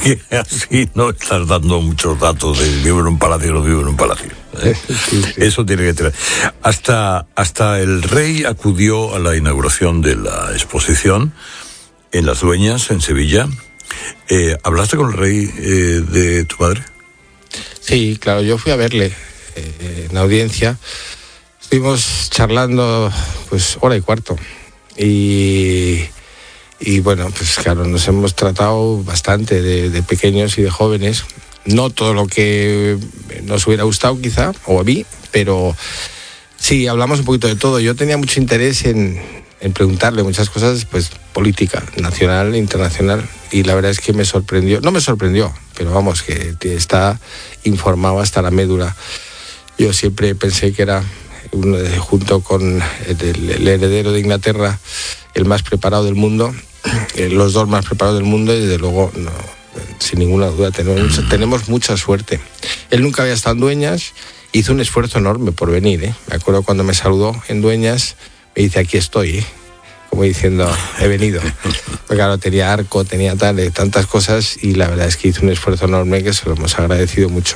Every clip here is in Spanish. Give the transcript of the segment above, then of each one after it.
que así no estás dando muchos datos de vivo en un palacio o no vivo en un palacio. Sí. Eso tiene que tener. Hasta el rey acudió a la inauguración de la exposición en Las Dueñas, en Sevilla. ¿Hablaste con el rey de tu madre? Sí, claro, yo fui a verle en la audiencia. Estuvimos charlando pues hora y cuarto. Y bueno, pues claro, nos hemos tratado bastante de pequeños y de jóvenes. No todo lo que nos hubiera gustado quizá, o a mí, pero sí, hablamos un poquito de todo. Yo tenía mucho interés en preguntarle muchas cosas, pues política, nacional e internacional, y la verdad es que me sorprendió, no me sorprendió, pero vamos, que está informado hasta la médula. Yo siempre pensé que era, junto con el heredero de Inglaterra, el más preparado del mundo, los dos más preparados del mundo, y desde luego, no, sin ninguna duda, tenemos mucha suerte. Él nunca había estado en Dueñas, hizo un esfuerzo enorme por venir, Me acuerdo cuando me saludó en Dueñas, me dice, aquí estoy, como diciendo, he venido. Porque claro, tenía arco, tenía tantas cosas, y la verdad es que hizo un esfuerzo enorme que se lo hemos agradecido mucho.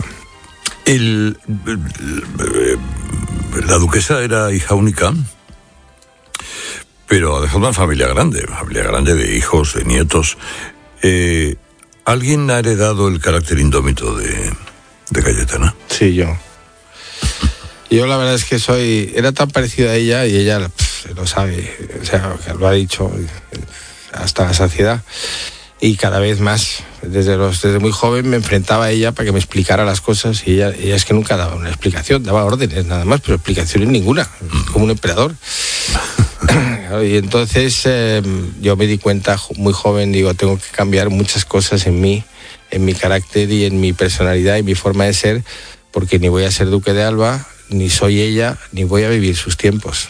La duquesa era hija única, pero ha dejado una familia grande de hijos, de nietos. ¿Alguien ha heredado el carácter indómito de Cayetana? Sí, yo. Yo la verdad es que era tan parecido a ella, y ella lo sabe, o sea, que lo ha dicho hasta la saciedad, y cada vez más. Desde muy joven me enfrentaba a ella para que me explicara las cosas, y ella es que nunca daba una explicación, daba órdenes nada más, pero explicaciones ninguna, como un emperador. Y entonces yo me di cuenta muy joven, digo, tengo que cambiar muchas cosas en mí, en mi carácter y en mi personalidad y mi forma de ser, porque ni voy a ser duque de Alba, ni soy ella, ni voy a vivir sus tiempos.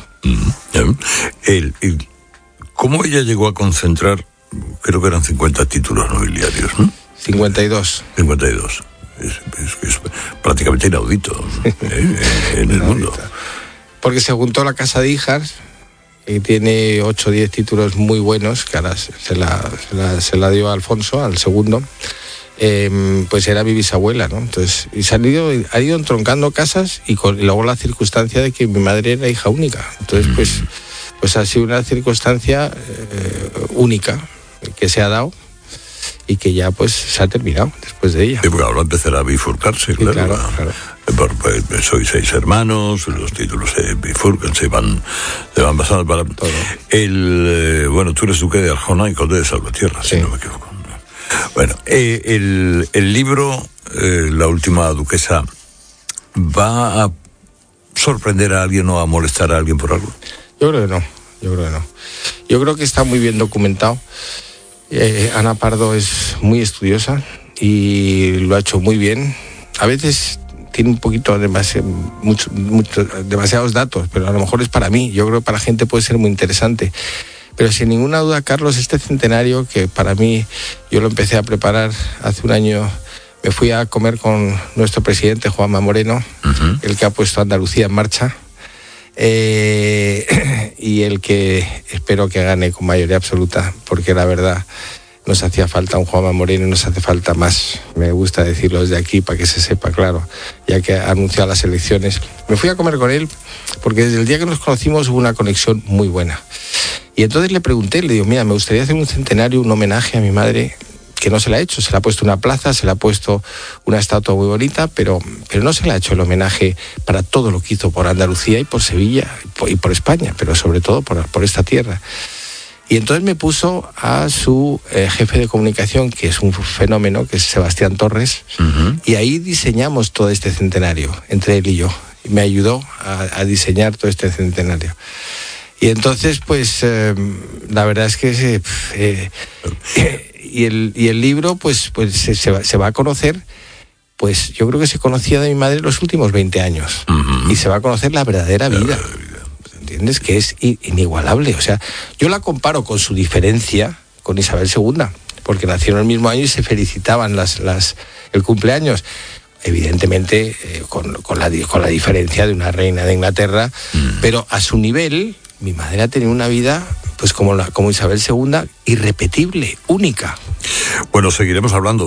¿Cómo ella llegó a concentrar, creo que eran 50 títulos nobiliarios, ¿no? 52. 52. Es prácticamente inaudito en el mundo. Porque se juntó la casa de hijas, y tiene 8 o 10 títulos muy buenos, que ahora se la dio a Alfonso, al segundo. Pues era mi bisabuela, ¿no? Entonces, y ha ido entroncando casas, y luego la circunstancia de que mi madre era hija única. Entonces, pues ha sido una circunstancia única que se ha dado, y que ya pues se ha terminado después de ella. Sí, porque ahora empezará a bifurcarse, sí, claro. Sois 6 hermanos, los títulos se bifurcan, se van pasando para todo. Bueno, tú eres duque de Arjona y conde de Salvatierra, sí, si no me equivoco. Bueno, el libro, La última duquesa, ¿va a sorprender a alguien o a molestar a alguien por algo? Yo creo que no. Yo creo que está muy bien documentado. Ana Pardo es muy estudiosa y lo ha hecho muy bien. A veces tiene un poquito demasiados datos, pero a lo mejor es para mí. Yo creo que para la gente puede ser muy interesante. Pero sin ninguna duda, Carlos, este centenario, que para mí, yo lo empecé a preparar hace un año, me fui a comer con nuestro presidente, Juanma Moreno, el que ha puesto Andalucía en marcha, y el que espero que gane con mayoría absoluta, porque la verdad nos hacía falta un Juanma Moreno y nos hace falta más. Me gusta decirlo desde aquí para que se sepa, claro, ya que ha anunciado las elecciones. Me fui a comer con él porque desde el día que nos conocimos hubo una conexión muy buena. Y entonces le pregunté, le digo, mira, me gustaría hacer un centenario, un homenaje a mi madre, que no se la ha hecho. Se le ha puesto una plaza, se le ha puesto una estatua muy bonita, pero no se le ha hecho el homenaje para todo lo que hizo por Andalucía y por Sevilla y por España, pero sobre todo por esta tierra. Y entonces me puso a su jefe de comunicación, que es un fenómeno, que es Sebastián Torres, y ahí diseñamos todo este centenario, entre él y yo. Y me ayudó a diseñar todo este centenario. Y entonces, pues, la verdad es que y el libro, pues se va a conocer, pues yo creo que se conocía de mi madre los últimos 20 años. Y se va a conocer la verdadera vida. ¿Entiendes? Que es inigualable. O sea, yo la comparo con su diferencia con Isabel II, porque nacieron el mismo año y se felicitaban el cumpleaños. Evidentemente, con la diferencia de una reina de Inglaterra, pero a su nivel, mi madre ha tenido una vida, pues como Isabel II, irrepetible, única. Bueno, seguiremos hablando